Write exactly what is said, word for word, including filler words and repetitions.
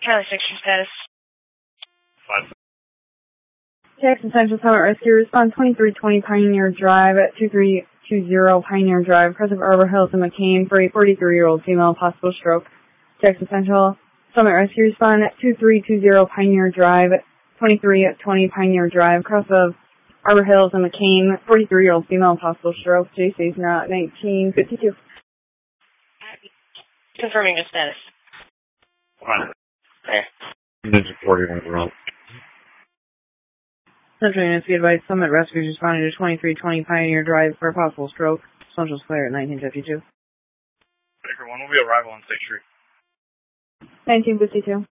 Charlie six, your status. Five. Jackson Central Summit Rescue, respond twenty-three twenty Pioneer Drive at two three two zero Pioneer Drive, Crest of Arbor Hills and McCain for a forty-three-year-old female, possible stroke. Jackson Central Summit Rescue, respond at two three two zero Pioneer Drive at twenty-three twenty Pioneer Drive, Crest of Arbor Hills and McCain, forty-three-year-old female, possible stroke. J C's not nineteen fifty-two. Confirming your status. One. There. Ninja forty-one round. Central units be advised, Summit Rescues responding to twenty-three twenty Pioneer Drive for a possible stroke. Central Square at nineteen fifty-two. Baker one will be arrival on State Street. nineteen fifty-two.